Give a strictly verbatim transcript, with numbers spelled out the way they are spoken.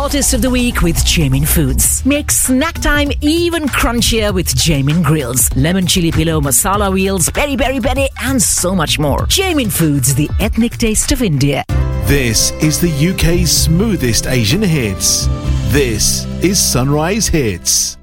hottest of the week with Jamin Foods. Make snack time even crunchier with Jamin Grills, lemon chili pillow, masala wheels, peri peri peri, and so much more. Jamin Foods, the ethnic taste of India. This is the U K's smoothest Asian hits. This is Sunrise Hits.